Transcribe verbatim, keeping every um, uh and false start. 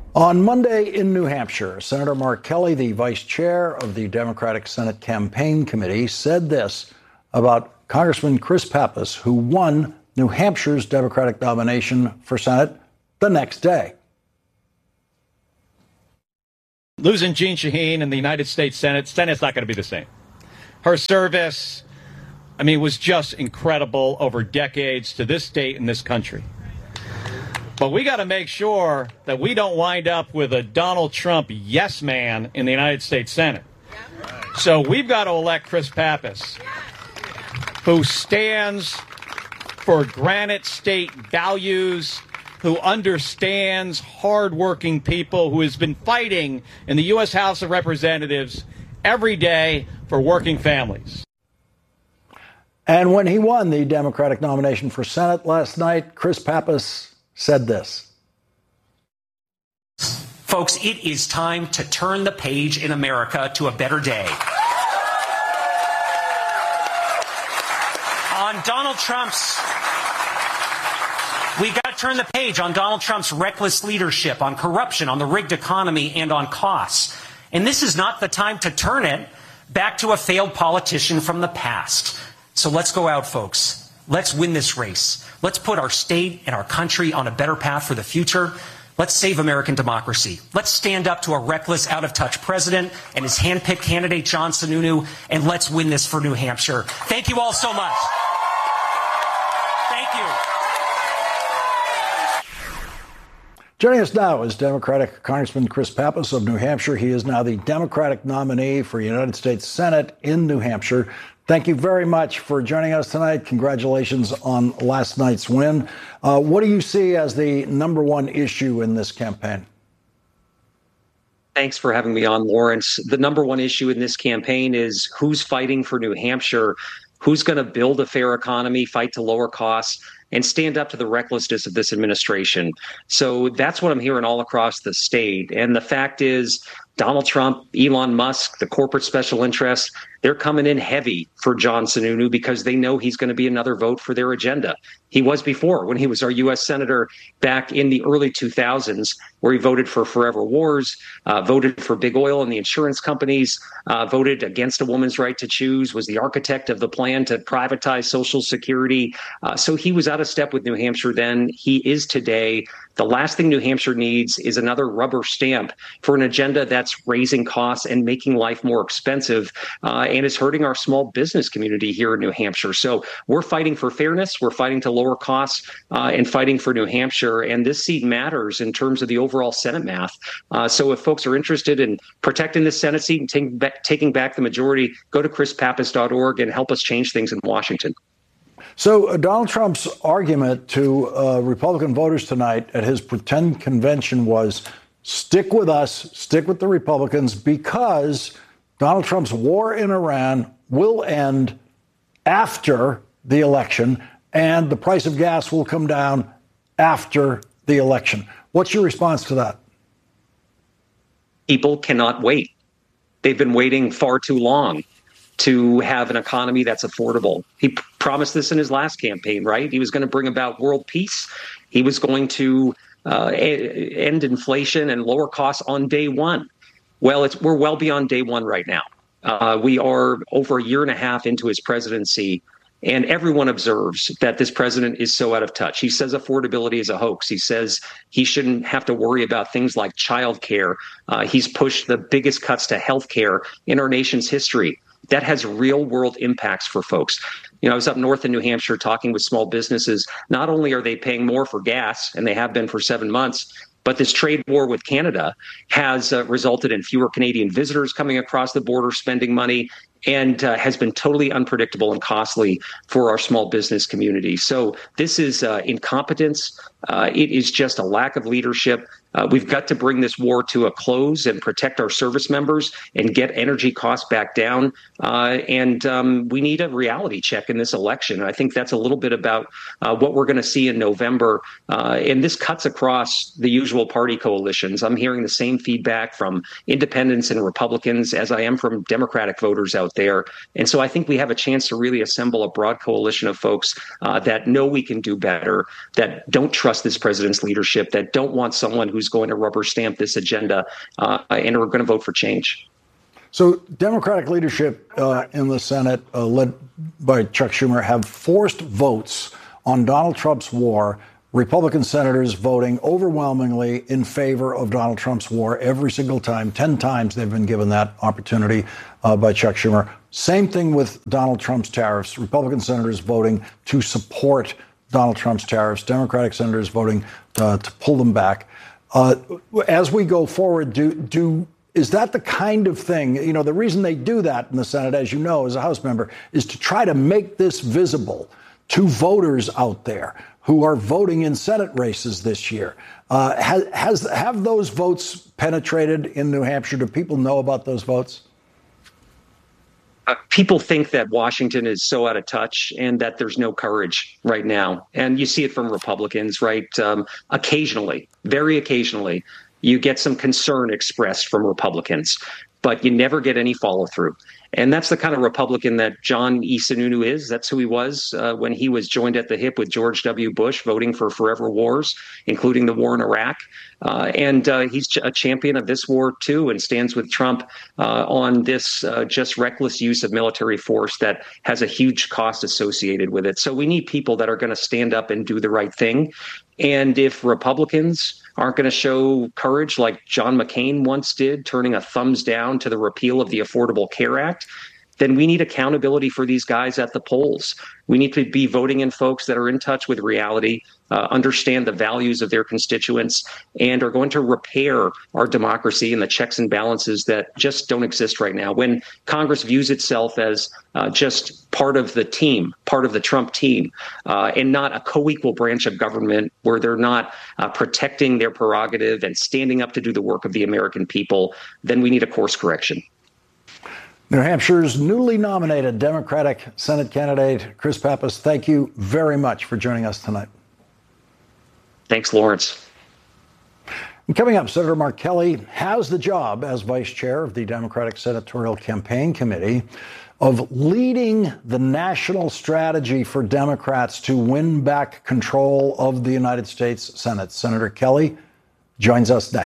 On Monday in New Hampshire, Senator Mark Kelly, the vice chair of the Democratic Senate Campaign Committee, said this about Congressman Chris Pappas, who won New Hampshire's Democratic nomination for Senate the next day. Losing Jeanne Shaheen in the United States Senate, Senate's not going to be the same. Her service, I mean, was just incredible over decades to this state and this country. But we got to make sure that we don't wind up with a Donald Trump yes man in the United States Senate. So we've got to elect Chris Pappas, who stands for Granite State values, who understands hardworking people, who has been fighting in the U S House of Representatives every day for working families. And when he won the Democratic nomination for Senate last night, Chris Pappas said this. Folks, it is time to turn the page in America to a better day. On Donald Trump's, we got to turn the page on Donald Trump's reckless leadership, on corruption, on the rigged economy, and on costs. And this is not the time to turn it back to a failed politician from the past. So let's go out, folks. Let's win this race. Let's put our state and our country on a better path for the future. Let's save American democracy. Let's stand up to a reckless, out-of-touch president and his hand-picked candidate, John Sununu, and let's win this for New Hampshire. Thank you all so much. Thank you. Joining us now is Democratic Congressman Chris Pappas of New Hampshire. He is now the Democratic nominee for United States Senate in New Hampshire. Thank you very much for joining us tonight. Congratulations on last night's win. Uh, what do you see as the number one issue in this campaign? Thanks for having me on, Lawrence. The number one issue in this campaign is who's fighting for New Hampshire, who's going to build a fair economy, fight to lower costs, and stand up to the recklessness of this administration. So that's what I'm hearing all across the state. And the fact is, Donald Trump, Elon Musk, the corporate special interests, they're coming in heavy for John Sununu because they know he's going to be another vote for their agenda. He was before when he was our U S senator back in the early two thousands, where he voted for forever wars, uh, voted for big oil and the insurance companies, uh, voted against a woman's right to choose, was the architect of the plan to privatize Social Security. Uh, so he was out of step with New Hampshire then. He is today. The last thing New Hampshire needs is another rubber stamp for an agenda that's raising costs and making life more expensive, uh, and is hurting our small business community here in New Hampshire. So we're fighting for fairness. We're fighting to lower costs uh, and fighting for New Hampshire. And this seat matters in terms of the overall Senate math. Uh, so if folks are interested in protecting this Senate seat and taking back, taking back the majority, go to chris pappas dot org and help us change things in Washington. So uh, Donald Trump's argument to uh, Republican voters tonight at his pretend convention was stick with us, stick with the Republicans, because Donald Trump's war in Iran will end after the election and the price of gas will come down after the election. What's your response to that? People cannot wait. They've been waiting far too long to have an economy that's affordable. He p- promised this in his last campaign, right? He was going to bring about world peace. He was going to uh, a- end inflation and lower costs on day one. Well, it's, we're well beyond day one right now. Uh, we are over a year and a half into his presidency, and everyone observes that this president is so out of touch. He says affordability is a hoax. He says he shouldn't have to worry about things like child care. Uh, he's pushed the biggest cuts to health care in our nation's history. That has real world impacts for folks. You know, I was up north in New Hampshire talking with small businesses. Not only are they paying more for gas, and they have been for seven months, but this trade war with Canada has uh, resulted in fewer Canadian visitors coming across the border, spending money, and uh, has been totally unpredictable and costly for our small business community. So this is uh, incompetence. Uh, it is just a lack of leadership. Uh, we've got to bring this war to a close and protect our service members and get energy costs back down. Uh, and um, we need a reality check in this election. I think that's a little bit about uh, what we're going to see in November. Uh, and this cuts across the usual party coalitions. I'm hearing the same feedback from independents and Republicans as I am from Democratic voters out there. And so I think we have a chance to really assemble a broad coalition of folks uh, that know we can do better, that don't trust this president's leadership, that don't want someone who who's going to rubber stamp this agenda uh, and are going to vote for change. So Democratic leadership uh, in the Senate, uh, led by Chuck Schumer, have forced votes on Donald Trump's war. Republican senators voting overwhelmingly in favor of Donald Trump's war every single time. Ten times they've been given that opportunity uh, by Chuck Schumer. Same thing with Donald Trump's tariffs. Republican senators voting to support Donald Trump's tariffs. Democratic senators voting uh, to pull them back. Uh, as we go forward, do do is that the kind of thing, you know, the reason they do that in the Senate, as you know, as a House member, is to try to make this visible to voters out there who are voting in Senate races this year. Uh, has, has have those votes penetrated in New Hampshire? Do people know about those votes? Uh, people think that Washington is so out of touch and that there's no courage right now. And you see it from Republicans, right? Um, occasionally, very occasionally, you get some concern expressed from Republicans, but you never get any follow through. And that's the kind of Republican that John E. Sununu is. That's who he was uh, when he was joined at the hip with George W. Bush, voting for forever wars, including the war in Iraq. Uh, and uh, he's a champion of this war, too, and stands with Trump uh, on this uh, just reckless use of military force that has a huge cost associated with it. So we need people that are going to stand up and do the right thing. And if Republicans aren't going to show courage like John McCain once did, turning a thumbs down to the repeal of the Affordable Care Act, then we need accountability for these guys at the polls. We need to be voting in folks that are in touch with reality, uh, understand the values of their constituents, and are going to repair our democracy and the checks and balances that just don't exist right now. When Congress views itself as uh, just part of the team, part of the Trump team, uh, and not a co-equal branch of government where they're not uh, protecting their prerogative and standing up to do the work of the American people, then we need a course correction. New Hampshire's newly nominated Democratic Senate candidate, Chris Pappas, thank you very much for joining us tonight. Thanks, Lawrence. And coming up, Senator Mark Kelly has the job as vice chair of the Democratic Senatorial Campaign Committee of leading the national strategy for Democrats to win back control of the United States Senate. Senator Kelly joins us next.